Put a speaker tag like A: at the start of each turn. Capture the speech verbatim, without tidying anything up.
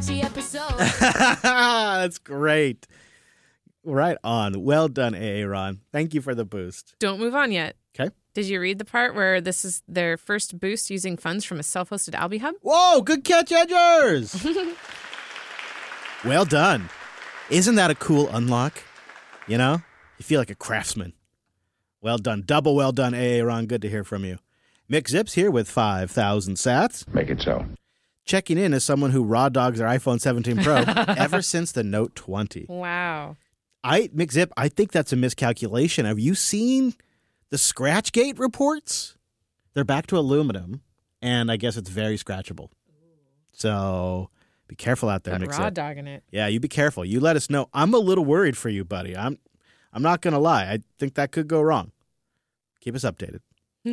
A: catchy episode.
B: That's great. Right on. Well done, Aaron. Thank you for the boost.
C: Don't move on yet.
B: Okay.
C: Did you read the part where this is their first boost using funds from a self-hosted Albie Hub?
B: Whoa, good catch, Edgers. Well done. Isn't that a cool unlock? You know? You feel like a craftsman. Well done. Double well done, Aaron. Good to hear from you. Mick Zips here with five thousand sats.
D: Make it so.
B: Checking in as someone who raw dogs their iPhone seventeen Pro ever since the Note twenty.
C: Wow.
B: I, Mick Zip, I think that's a miscalculation. Have you seen the Scratchgate reports? They're back to aluminum, and I guess it's very scratchable. So be careful out there,
C: But
B: Mick
C: raw
B: Zip.
C: dogging it.
B: Yeah, you be careful. You let us know. I'm a little worried for you, buddy. I'm I'm not going to lie. I think that could go wrong. Keep us updated.